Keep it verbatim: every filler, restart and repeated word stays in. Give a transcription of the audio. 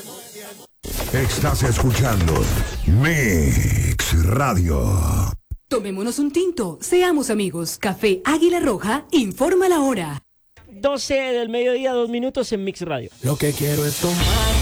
Estás escuchando Mix Radio. Tomémonos un tinto, seamos amigos. Café Águila Roja informa la hora. doce del mediodía, dos minutos en Mix Radio. Lo que quiero es tomar